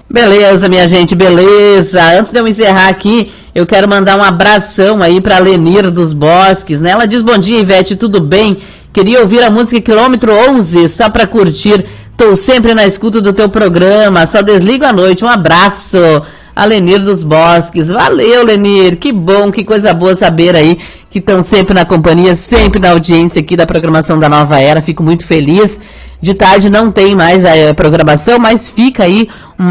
Beleza, minha gente, beleza. Antes de eu encerrar aqui, eu quero mandar um abração aí pra Lenir dos Bosques, né? Ela diz, bom dia, Ivete, tudo bem? Queria ouvir a música Quilômetro 11, só pra curtir. Tô sempre na escuta do teu programa, só desligo à noite. Um abraço, a Lenir dos Bosques. Valeu, Lenir, que bom, que coisa boa saber aí que estão sempre na companhia, sempre na audiência aqui da programação da Nova Era. Fico muito feliz. De tarde não tem mais a programação, mas fica aí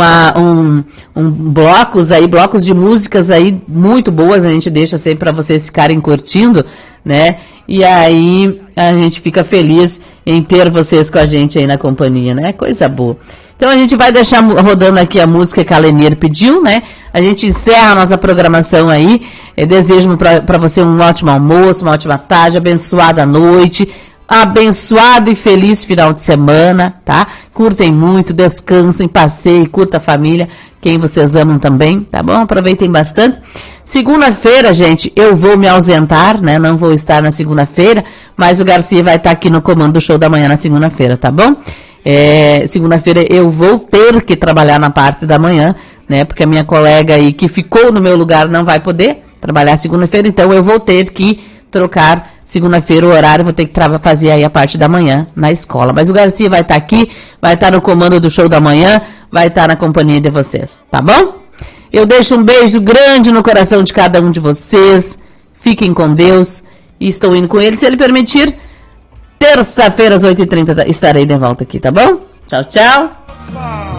blocos de músicas aí muito boas, a gente deixa sempre para vocês ficarem curtindo, né? E aí a gente fica feliz em ter vocês com a gente aí na companhia, né? Coisa boa. Então a gente vai deixar rodando aqui a música que a Lenir pediu, né? A gente encerra a nossa programação aí. Eu desejo para você um ótimo almoço, uma ótima tarde, abençoada noite. Abençoado e feliz final de semana, tá? Curtem muito, descansem, passeiem, curta a família, quem vocês amam também, tá bom? Aproveitem bastante. Segunda-feira, gente, eu vou me ausentar, né? Não vou estar na segunda-feira, mas o Garcia vai estar aqui no comando do show da manhã na segunda-feira, tá bom? Segunda-feira eu vou ter que trabalhar na parte da manhã, né? Porque a minha colega aí que ficou no meu lugar não vai poder trabalhar segunda-feira, então eu vou ter que trocar segunda-feira o horário, vou ter que fazer aí a parte da manhã na escola. Mas o Garcia vai estar aqui, vai estar no comando do show da manhã, vai estar na companhia de vocês, tá bom? Eu deixo um beijo grande no coração de cada um de vocês. Fiquem com Deus. E estou indo com ele, se ele permitir. Terça-feira às 8h30 estarei de volta aqui, tá bom? Tchau, tchau.